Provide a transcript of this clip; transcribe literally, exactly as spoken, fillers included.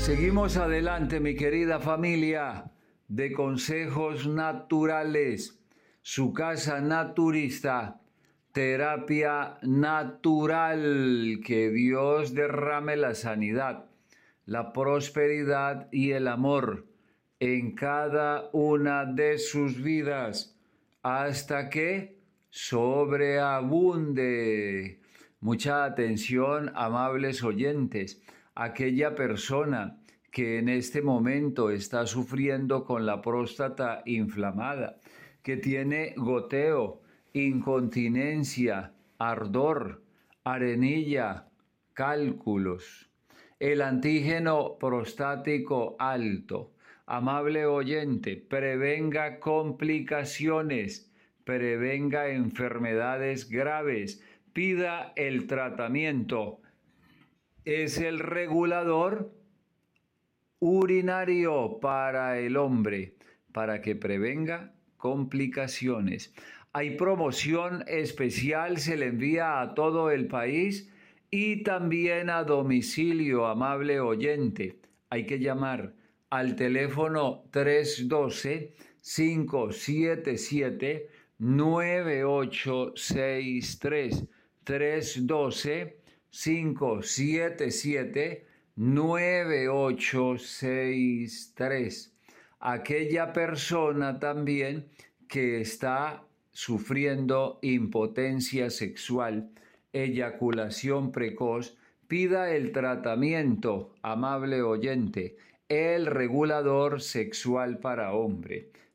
Seguimos adelante, mi querida familia de Consejos Naturales, su casa naturista, terapia natural, que Dios derrame la sanidad, la prosperidad y el amor en cada una de sus vidas, hasta que sobreabunde. Mucha atención, amables oyentes. Aquella persona que en este momento está sufriendo con la próstata inflamada, que tiene goteo, incontinencia, ardor, arenilla, cálculos, el antígeno prostático alto. Amable oyente, prevenga complicaciones, prevenga enfermedades graves, pida el tratamiento. Es el regulador urinario para el hombre, para que prevenga complicaciones. Hay promoción especial, se le envía a todo el país y también a domicilio, amable oyente. Hay que llamar al teléfono tres uno dos, cinco siete siete, nueve ocho seis tres, tres uno dos, cinco siete siete, nueve ocho seis tres. Aquella persona también que está sufriendo impotencia sexual, eyaculación precoz, pida el tratamiento, amable oyente, el regulador sexual para hombre.